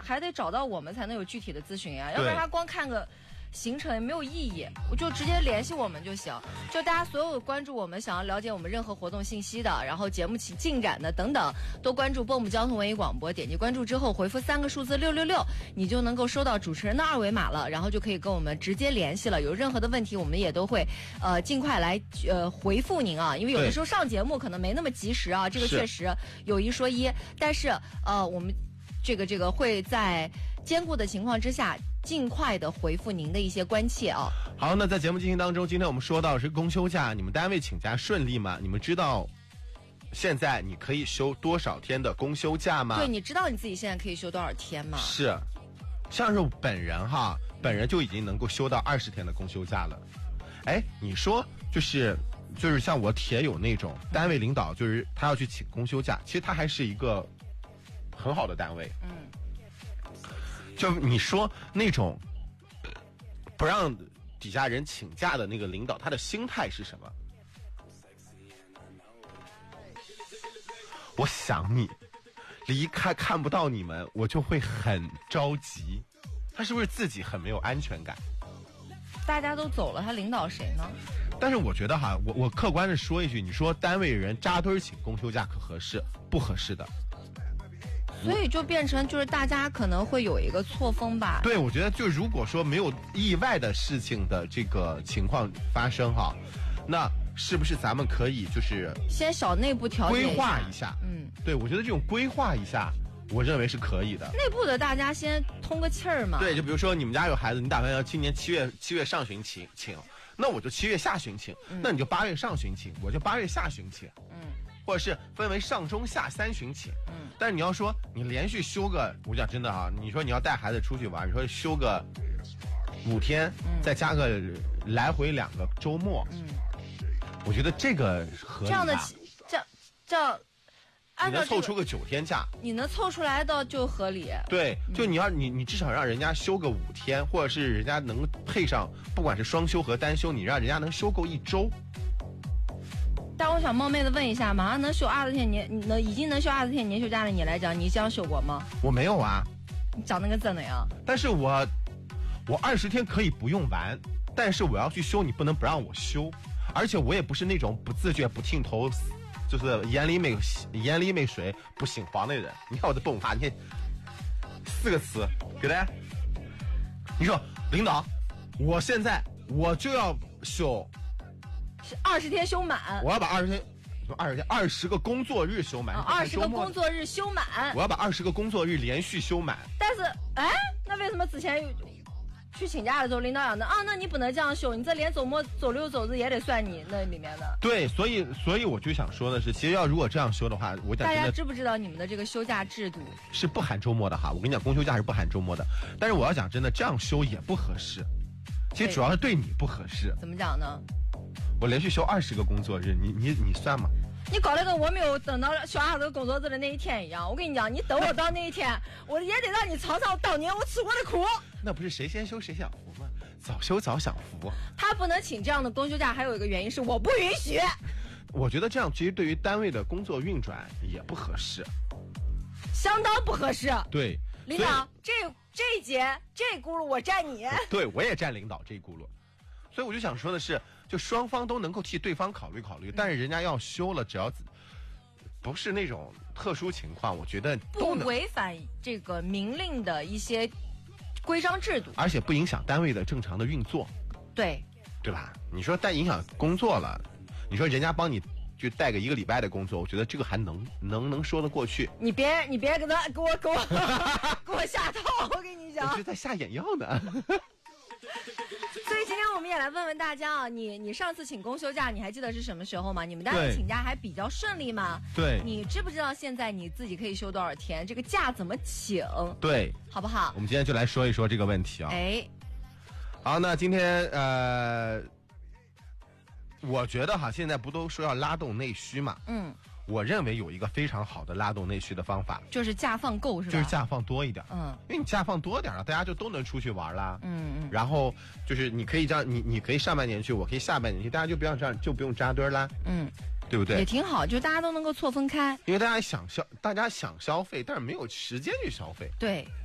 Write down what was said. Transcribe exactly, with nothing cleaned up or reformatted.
还得找到我们才能有具体的咨询呀，要不然他光看个行程也没有意义，我就直接联系我们就行。就大家所有关注我们，想要了解我们任何活动信息的，然后节目起进展的等等，都关注 B O M 交通文艺广播，点击关注之后回复三个数字六六六，你就能够收到主持人的二维码了，然后就可以跟我们直接联系了。有任何的问题，我们也都会呃尽快来呃回复您啊，因为有的时候上节目可能没那么及时啊，这个确实有一说一，但是呃我们这个这个会在兼顾的情况之下，尽快的回复您的一些关切啊。 好，那在节目进行当中，今天我们说到是公休假，你们单位请假顺利吗？你们知道现在你可以休多少天的公休假吗？ 对，你知道你自己现在可以休多少天吗？ 是，像是本人哈，本人就已经能够休到二十天的公休假了。哎，你说就是就是像我铁有那种单位领导，就是他要去请公休假，其实他还是一个很好的单位。 嗯， 就你说那种不让底下人请假的那个领导，他的心态是什么？我想你，离开看不到你们，我就会很着急。他是不是自己很没有安全感？ 大家都走了，他领导谁呢？ 但是我觉得哈，我我客观的说一句，你说单位人扎堆请公休假可合适？不合适的。 所以就变成就是大家可能会有一个错峰吧。 对，我觉得就如果说没有意外的事情的这个情况发生哈，那是不是咱们可以就是先小内部调节规划一下？ 嗯， 对，我觉得这种规划一下，我认为是可以的。 内部的大家先通个气儿嘛。 对，就比如说你们家有孩子，你打算要今年七月七月上旬请请，那我就七月下旬请，嗯、那你就八月上旬请，我就八月下旬请。 嗯。 或者是分为上中下三旬请，嗯，但是你要说你连续休个，我讲真的啊，你说你要带孩子出去玩，你说休个五天，嗯、再加个来回两个周末，嗯，我觉得这个合理吧。 这样的，这样这样，按照、 这个、你能凑出个九天假， 你能凑出来的就合理。 对，就你要你你至少让人家休个五天，或者是人家能配上，不管是双休和单休，你让人家能休够一周。 但我想冒昧的问一下，马上能休二十天年，能已经能休二十天年休假的你来讲，你想休过吗？ 我没有啊， 你长得跟真的呀。但是我我二十天可以不用完，但是我要去休，你不能不让我休，而且我也不是那种不自觉不剃头，就是眼里没眼里没水不姓黄的人。你看我的动画，你看四个词，给大家，你说领导，我现在我就要休。 二十天休满， 我要把二十天，二十天二十个工作日休满， 二十个工作日休满， 我要把二十个工作日连续休满。 但是，哎，那为什么之前去请假的时候，领导讲的啊？那你不能这样休，你这连周末、周六、周日也得算你那里面的。 对，所以，所以我就想说的是，其实要如果这样休的话，我讲真的， 大家知不知道你们的这个休假制度是不含周末的哈？我跟你讲，公休假是不含周末的，但是我要讲真的，这样休也不合适。其实主要是对你不合适。 怎么讲呢？ 我连续休二十个工作日，你你你算吗？ 你搞得跟我没有等到休二十个工作日的那一天一样。我跟你讲，你等我到那一天，我也得让你尝尝当年我吃过的苦。 那不是谁先休谁享福吗？早休早享福。 他不能请这样的公休假，还有一个原因是我不允许。 我觉得这样其实对于单位的工作运转也不合适， 相当不合适。 对， 领导，这这一节这轱辘我站你。 对，我也站领导这一轱辘。所以我就想说的是，就双方都能够替对方考虑考虑，但是人家要休了，只要不是那种特殊情况，我觉得不违反这个明令的一些规章制度， 而且不影响单位的正常的运作， 对对吧？你说但影响工作了，你说人家帮你就带个一个礼拜的工作，我觉得这个还能能能说得过去。 你别你别给他给我给我给我下套，我跟你讲， 我是在下眼药呢。 所以今天我们也来问问大家啊，你你上次请公休假，你还记得是什么时候吗？你们单位请假还比较顺利吗？ 对， 你知不知道现在你自己可以休多少天？这个假怎么请？ 对， 好不好？ 我们今天就来说一说这个问题啊。 哎， 好，那今天呃，我觉得哈，现在不都说要拉动内需嘛？嗯。我认为有一个非常好的拉动内需的方法， 就是假放够是吧？ 就是假放多一点， 嗯， 因为你假放多点了，大家就都能出去玩啦， 嗯嗯， 然后就是你可以这样，你你可以上半年去，我可以下半年去，大家就不要这样，就不用扎堆啦， 嗯， 对不对？ 也挺好，就大家都能够错分开， 因为大家想消，大家想消费，但是没有时间去消费， 对，